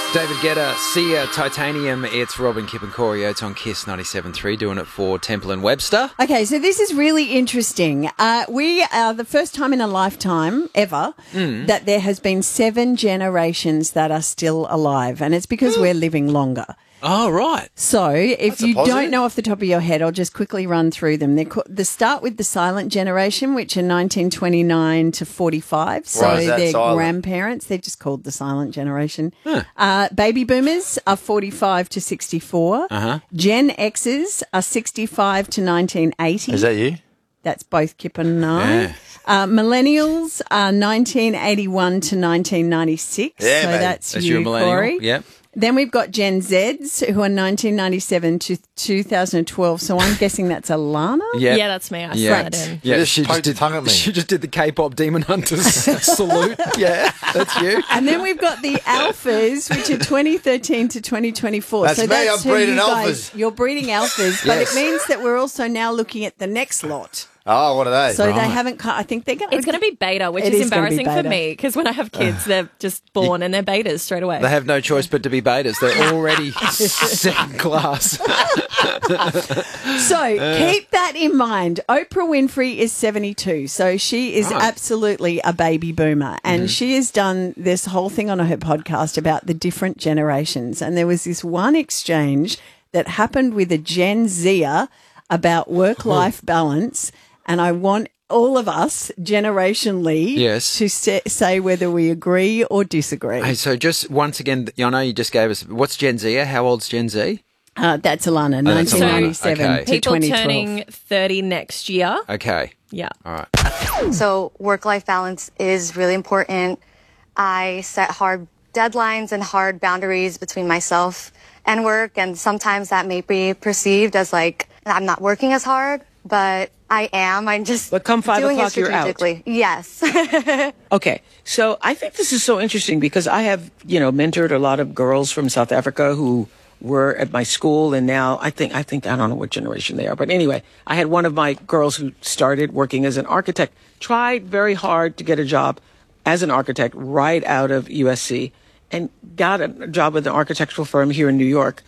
David Guetta, Sia, Titanium. It's Robin, Kip and Corey Oates on KISS 97.3 doing it for Temple and Webster. Okay, so this is really interesting. We are the first time in a lifetime ever that there has been 7 generations that are still alive, and it's because we're living longer. Oh, right. So if That's a you positive. don't know off the top of your head, I'll just quickly run through them. They start with the silent generation, which are 1929 to 45. So Why is that they're silent? grandparents. They're just called the silent generation. Baby boomers are 45 to 64. Gen Xers are 65 to 1980. Is that you? That's both Kip and I. Yeah. Millennials are 1981 to 1996. Yeah, so man. that's That's you, your millennial. Corey. Yep. Then we've got Gen Zs who are 1997 to 2012. So I'm guessing that's Alana. Yep. Yeah, that's me. I Yeah. saw that in. Yeah, Just poked the tongue at me. She just did the K-pop Demon Hunters salute. Yeah, that's you. And then we've got the Alphas, which are 2013 to 2024. That's so me, that's I'm who breeding you guys, alphas. You're breeding alphas, but Yes. it means that we're also now looking at the next lot. Oh, what are they? So they haven't. I think they're going. It's going to be beta, which It is is gonna be embarrassing for beta. me because when I have kids, they're just born and they're betas straight away. They have no choice but to be betas. They're already second class. So keep that in mind. Oprah Winfrey is 72, so she is absolutely a baby boomer, and she has done this whole thing on her podcast about the different generations. And there was this one exchange that happened with a Gen Zer about work-life balance, and I want all of us generationally Yes. to say whether we agree or disagree. Hey, so just once again, I know you just gave us, what's Gen Z? How old's Gen Z? That's Alana, that's Alana. 1997 Okay. to People 2012. turning 30 next year. Okay. Yeah. All right. So work-life balance is really important. I set hard deadlines and hard boundaries between myself and work, and sometimes that may be perceived as like I'm not working as hard, but I am. I'm just But come 5 doing o'clock, it you're out. strategically. Yes. Okay, so I think this is so interesting because I have, mentored a lot of girls from South Africa who were at my school, and now I think I don't know what generation they are, but anyway, I had one of my girls who started working as an architect, tried very hard to get a job as an architect right out of USC, and got a job with an architectural firm here in New York.